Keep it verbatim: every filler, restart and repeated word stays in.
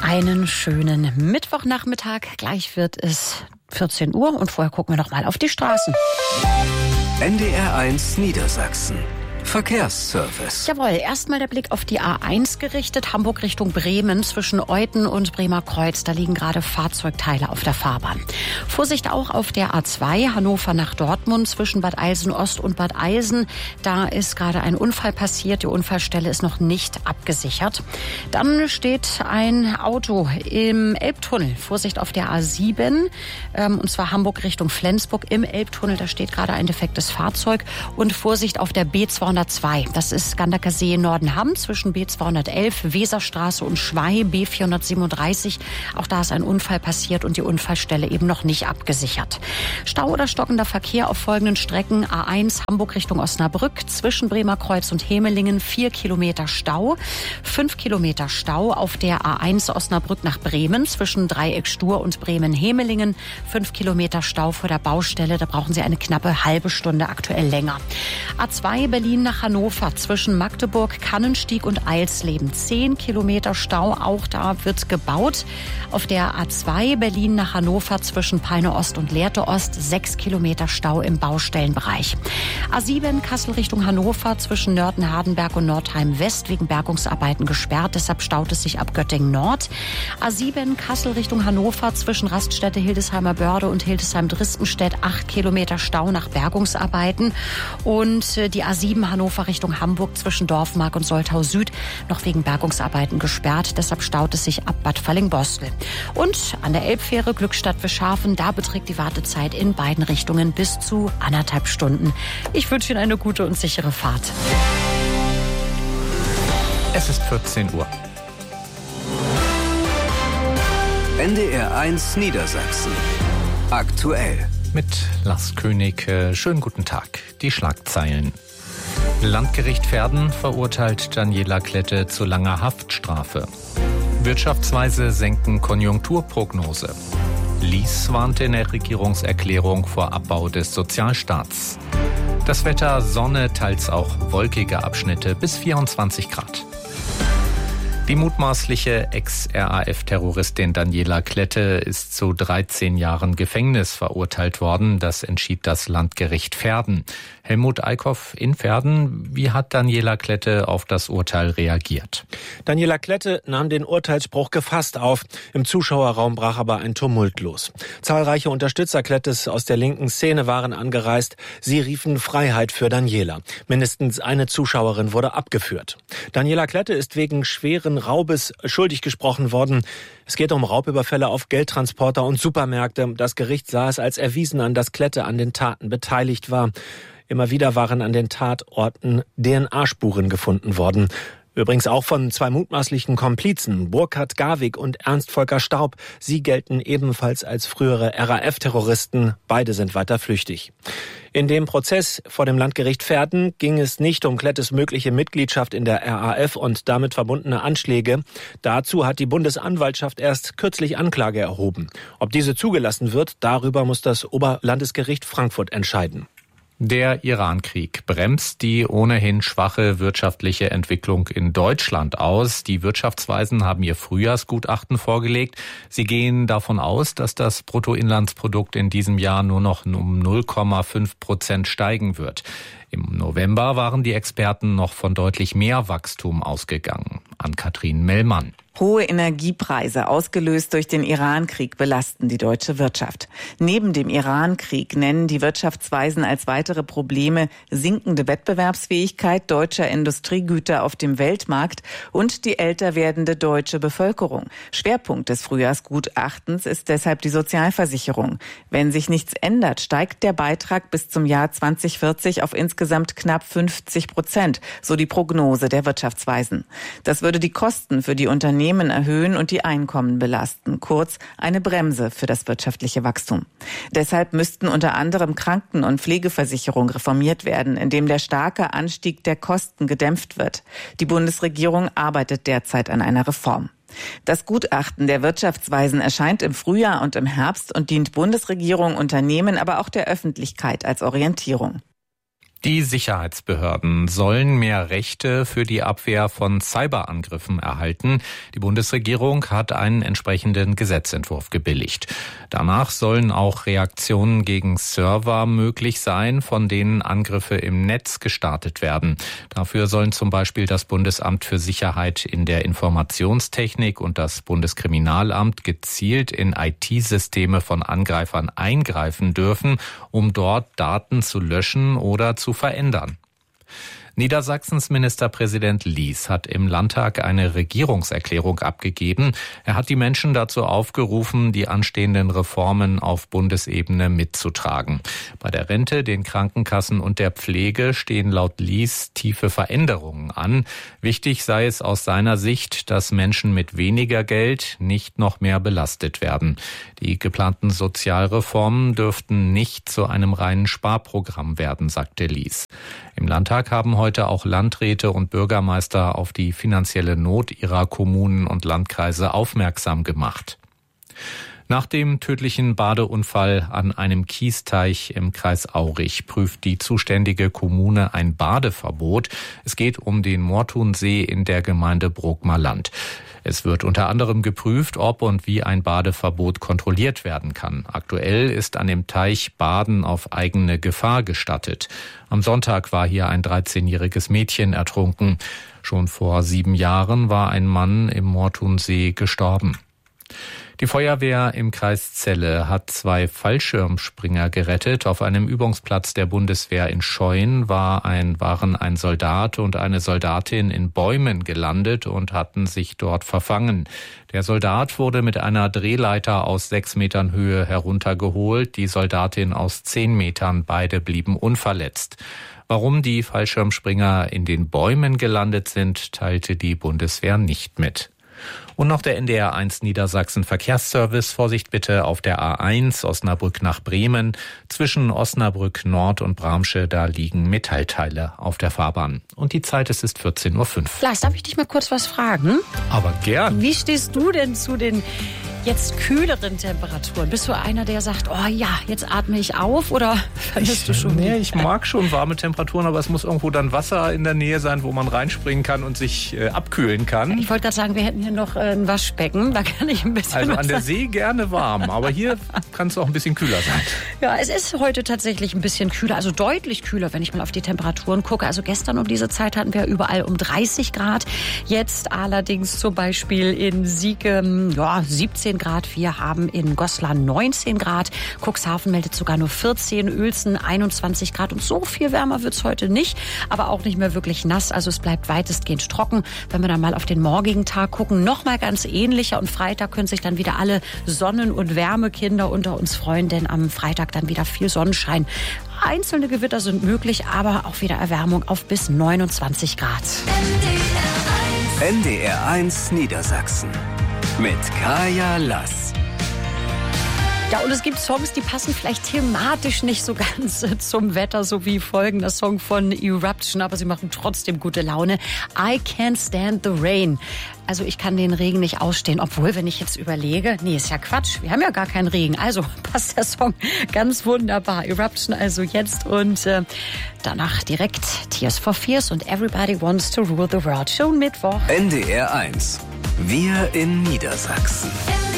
Einen schönen Mittwochnachmittag. Gleich wird es vierzehn Uhr und vorher gucken wir noch mal auf die Straßen. N D R eins Niedersachsen. Verkehrsservice. Jawohl, erstmal der Blick auf die A eins gerichtet. Hamburg Richtung Bremen zwischen Euthen und Bremer Kreuz. Da liegen gerade Fahrzeugteile auf der Fahrbahn. Vorsicht auch auf der A zwei, Hannover nach Dortmund zwischen Bad Eilsen-Ost und Bad Eilsen. Da ist gerade ein Unfall passiert. Die Unfallstelle ist noch nicht abgesichert. Dann steht ein Auto im Elbtunnel. Vorsicht auf der A sieben, ähm, und zwar Hamburg Richtung Flensburg im Elbtunnel. Da steht gerade ein defektes Fahrzeug. Und Vorsicht auf der B zweihundertzwei. Das ist Gandacker See Nordenham zwischen B zweihundertelf, Weserstraße und Schwei, B vierhundertsiebenunddreißig. Auch da ist ein Unfall passiert und die Unfallstelle eben noch nicht abgesichert. Stau oder stockender Verkehr auf folgenden Strecken. A eins Hamburg Richtung Osnabrück zwischen Bremer Kreuz und Hemelingen, vier Kilometer Stau. fünf Kilometer Stau auf der A eins Osnabrück nach Bremen zwischen Dreieck Stur und Bremen-Hemelingen. fünf Kilometer Stau vor der Baustelle. Da brauchen Sie eine knappe halbe Stunde, aktuell länger. A zwei Berlin nach Hannover zwischen Magdeburg, Kannenstieg und Eilsleben. zehn Kilometer Stau, auch da wird gebaut. Auf der A zwei Berlin nach Hannover zwischen Peine Ost und Lehrte Ost. sechs Kilometer Stau im Baustellenbereich. A sieben Kassel Richtung Hannover zwischen Nörten-Hardenberg und Nordheim West wegen Bergungsarbeiten gesperrt. Deshalb staut es sich ab Göttingen Nord. A sieben Kassel Richtung Hannover zwischen Raststätte Hildesheimer Börde und Hildesheim-Dristenstedt. acht Kilometer Stau nach Bergungsarbeiten. Und die A sieben Hannover Richtung Hamburg zwischen Dorfmark und Soltau Süd noch wegen Bergungsarbeiten gesperrt. Deshalb staut es sich ab Bad Fallingbostel. Und an der Elbfähre Glückstadt-Wischhafen, da beträgt die Wartezeit in beiden Richtungen bis zu anderthalb Stunden. Ich wünsche Ihnen eine gute und sichere Fahrt. Es ist vierzehn Uhr. N D R eins Niedersachsen. Aktuell. Mit Lars König. Schönen guten Tag. Die Schlagzeilen. Landgericht Verden verurteilt Daniela Klette zu langer Haftstrafe. Wirtschaftsweise senken Konjunkturprognose. Lies warnte in der Regierungserklärung vor Abbau des Sozialstaats. Das Wetter, Sonne, teils auch wolkige Abschnitte bis vierundzwanzig Grad. Die mutmaßliche Ex-R A F-Terroristin Daniela Klette ist zu dreizehn Jahren Gefängnis verurteilt worden. Das entschied das Landgericht Verden. Helmut Eickhoff in Verden. Wie hat Daniela Klette auf das Urteil reagiert? Daniela Klette nahm den Urteilsspruch gefasst auf. Im Zuschauerraum brach aber ein Tumult los. Zahlreiche Unterstützer Klettes aus der linken Szene waren angereist. Sie riefen Freiheit für Daniela. Mindestens eine Zuschauerin wurde abgeführt. Daniela Klette ist wegen schweren Raubes schuldig gesprochen worden. Es geht um Raubüberfälle auf Geldtransporter und Supermärkte. Das Gericht sah es als erwiesen an, dass Klette an den Taten beteiligt war. Immer wieder waren an den Tatorten D N A-Spuren gefunden worden. Übrigens auch von zwei mutmaßlichen Komplizen, Burkhard Garwig und Ernst Volker Staub. Sie gelten ebenfalls als frühere R A F-Terroristen. Beide sind weiter flüchtig. In dem Prozess vor dem Landgericht Verden ging es nicht um Klettes mögliche Mitgliedschaft in der R A F und damit verbundene Anschläge. Dazu hat die Bundesanwaltschaft erst kürzlich Anklage erhoben. Ob diese zugelassen wird, darüber muss das Oberlandesgericht Frankfurt entscheiden. Der Irankrieg bremst die ohnehin schwache wirtschaftliche Entwicklung in Deutschland aus. Die Wirtschaftsweisen haben ihr Frühjahrsgutachten vorgelegt. Sie gehen davon aus, dass das Bruttoinlandsprodukt in diesem Jahr nur noch um null Komma fünf Prozent steigen wird. Im November waren die Experten noch von deutlich mehr Wachstum ausgegangen. Ann-Kathrin Mellmann. Hohe Energiepreise, ausgelöst durch den Irankrieg, belasten die deutsche Wirtschaft. Neben dem Irankrieg nennen die Wirtschaftsweisen als weitere Probleme sinkende Wettbewerbsfähigkeit deutscher Industriegüter auf dem Weltmarkt und die älter werdende deutsche Bevölkerung. Schwerpunkt des Frühjahrsgutachtens ist deshalb die Sozialversicherung. Wenn sich nichts ändert, steigt der Beitrag bis zum Jahr zwanzig vierzig auf insgesamt knapp fünfzig Prozent, so die Prognose der Wirtschaftsweisen. Das würde die Kosten für die Unternehmen erhöhen und die Einkommen belasten. Kurz, eine Bremse für das wirtschaftliche Wachstum. Deshalb müssten unter anderem Kranken- und Pflegeversicherung reformiert werden, indem der starke Anstieg der Kosten gedämpft wird. Die Bundesregierung arbeitet derzeit an einer Reform. Das Gutachten der Wirtschaftsweisen erscheint im Frühjahr und im Herbst und dient Bundesregierung, Unternehmen, aber auch der Öffentlichkeit als Orientierung. Die Sicherheitsbehörden sollen mehr Rechte für die Abwehr von Cyberangriffen erhalten. Die Bundesregierung hat einen entsprechenden Gesetzentwurf gebilligt. Danach sollen auch Reaktionen gegen Server möglich sein, von denen Angriffe im Netz gestartet werden. Dafür sollen zum Beispiel das Bundesamt für Sicherheit in der Informationstechnik und das Bundeskriminalamt gezielt in I T-Systeme von Angreifern eingreifen dürfen, um dort Daten zu löschen oder zu verändern. Niedersachsens Ministerpräsident Lies hat im Landtag eine Regierungserklärung abgegeben. Er hat die Menschen dazu aufgerufen, die anstehenden Reformen auf Bundesebene mitzutragen. Bei der Rente, den Krankenkassen und der Pflege stehen laut Lies tiefe Veränderungen an. Wichtig sei es aus seiner Sicht, dass Menschen mit weniger Geld nicht noch mehr belastet werden. Die geplanten Sozialreformen dürften nicht zu einem reinen Sparprogramm werden, sagte Lies. Im Landtag haben heute auch Landräte und Bürgermeister auf die finanzielle Not ihrer Kommunen und Landkreise aufmerksam gemacht. Nach dem tödlichen Badeunfall an einem Kiesteich im Kreis Aurich prüft die zuständige Kommune ein Badeverbot. Es geht um den Mortunsee in der Gemeinde Brookmerland. Es wird unter anderem geprüft, ob und wie ein Badeverbot kontrolliert werden kann. Aktuell ist an dem Teich Baden auf eigene Gefahr gestattet. Am Sonntag war hier ein dreizehnjähriges Mädchen ertrunken. Schon vor sieben Jahren war ein Mann im Mortunsee gestorben. Die Feuerwehr im Kreis Celle hat zwei Fallschirmspringer gerettet. Auf einem Übungsplatz der Bundeswehr in Scheuen war ein, waren ein Soldat und eine Soldatin in Bäumen gelandet und hatten sich dort verfangen. Der Soldat wurde mit einer Drehleiter aus sechs Metern Höhe heruntergeholt, die Soldatin aus zehn Metern. Beide blieben unverletzt. Warum die Fallschirmspringer in den Bäumen gelandet sind, teilte die Bundeswehr nicht mit. Und noch der N D R eins Niedersachsen Verkehrsservice. Vorsicht bitte auf der A eins Osnabrück nach Bremen. Zwischen Osnabrück Nord und Bramsche, da liegen Metallteile auf der Fahrbahn. Und die Zeit, es ist vierzehn Uhr fünf. Lars, darf ich dich mal kurz was fragen? Aber gern. Wie stehst du denn zu den jetzt kühleren Temperaturen? Bist du einer, der sagt, oh ja, jetzt atme ich auf, oder findest du schon? Nee, ich mag schon warme Temperaturen, aber es muss irgendwo dann Wasser in der Nähe sein, wo man reinspringen kann und sich äh, abkühlen kann. Ich wollte gerade sagen, wir hätten hier noch äh, ein Waschbecken, da kann ich ein bisschen Also was an der See gerne warm, aber hier kann es auch ein bisschen kühler sein. Ja, es ist heute tatsächlich ein bisschen kühler, also deutlich kühler, wenn ich mal auf die Temperaturen gucke. Also gestern um diese Zeit hatten wir überall um dreißig Grad. Jetzt allerdings zum Beispiel in Siegen, ja, siebzehn Grad. Wir haben in Goslar neunzehn Grad. Cuxhaven meldet sogar nur vierzehn, Uelzen einundzwanzig Grad. Und so viel wärmer wird's heute nicht, aber auch nicht mehr wirklich nass. Also es bleibt weitestgehend trocken. Wenn wir dann mal auf den morgigen Tag gucken, nochmal ganz ähnlicher. Und Freitag können sich dann wieder alle Sonnen- und Wärmekinder unter uns freuen, denn am Freitag dann wieder viel Sonnenschein. Einzelne Gewitter sind möglich, aber auch wieder Erwärmung auf bis neunundzwanzig Grad. N D R eins Niedersachsen mit Kaya Lass. Ja, und es gibt Songs, die passen vielleicht thematisch nicht so ganz zum Wetter, so wie folgender Song von Eruption, aber sie machen trotzdem gute Laune. I Can't Stand the Rain. Also ich kann den Regen nicht ausstehen, obwohl, wenn ich jetzt überlege, nee, ist ja Quatsch, wir haben ja gar keinen Regen. Also passt der Song ganz wunderbar. Eruption also jetzt und äh, danach direkt Tears for Fears und Everybody Wants to Rule the World. Schon Mittwoch. N D R eins. Wir in Niedersachsen.